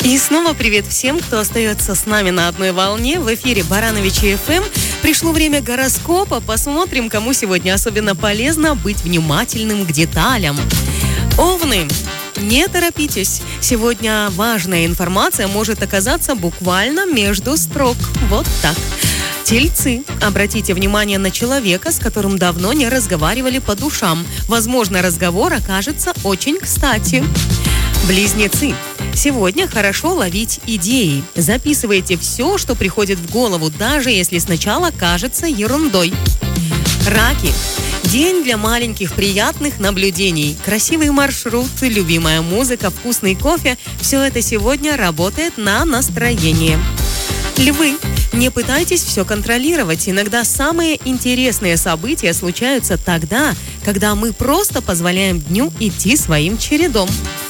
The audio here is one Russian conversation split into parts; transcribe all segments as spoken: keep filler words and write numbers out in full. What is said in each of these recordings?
И снова привет всем, кто остается с нами на одной волне. В эфире Барановичи эф эм. Пришло время гороскопа. Посмотрим, кому сегодня особенно полезно быть внимательным к деталям. Овны, не торопитесь. Сегодня важная информация может оказаться буквально между строк. Вот так. Тельцы, обратите внимание на человека, с которым давно не разговаривали по душам. Возможно, разговор окажется очень кстати. Близнецы. Сегодня хорошо ловить идеи. Записывайте все, что приходит в голову, даже если сначала кажется ерундой. Раки. День для маленьких приятных наблюдений. Красивый маршрут, любимая музыка, вкусный кофе – все это сегодня работает на настроение. Львы. Не пытайтесь все контролировать. Иногда самые интересные события случаются тогда, когда мы просто позволяем дню идти своим чередом.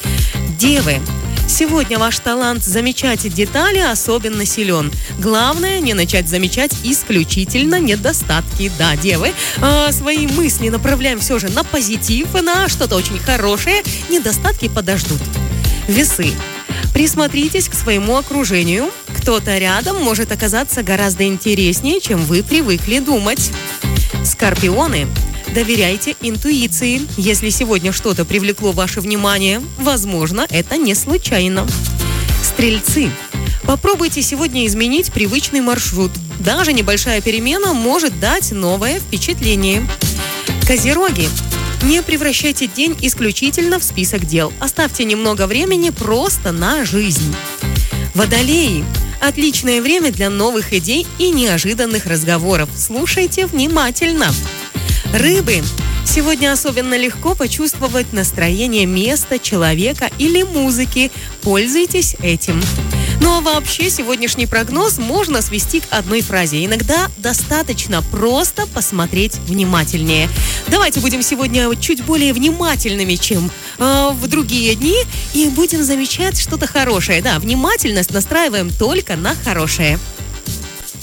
Девы. Сегодня ваш талант замечать детали особенно силен. Главное, не начать замечать исключительно недостатки. Да, девы, э, свои мысли направляем все же на позитив, на что-то очень хорошее. Недостатки подождут. Весы. Присмотритесь к своему окружению. Кто-то рядом может оказаться гораздо интереснее, чем вы привыкли думать. Скорпионы. Доверяйте интуиции. Если сегодня что-то привлекло ваше внимание, возможно, это не случайно. Стрельцы. Попробуйте сегодня изменить привычный маршрут. Даже небольшая перемена может дать новое впечатление. Козероги. Не превращайте день исключительно в список дел. Оставьте немного времени просто на жизнь. Водолеи. Отличное время для новых идей и неожиданных разговоров. Слушайте внимательно. Рыбы. Сегодня особенно легко почувствовать настроение места, человека или музыки. Пользуйтесь этим. Ну а вообще сегодняшний прогноз можно свести к одной фразе. Иногда достаточно просто посмотреть внимательнее. Давайте будем сегодня чуть более внимательными, чем э, в другие дни, и будем замечать что-то хорошее. Да, внимательность настраиваем только на хорошее.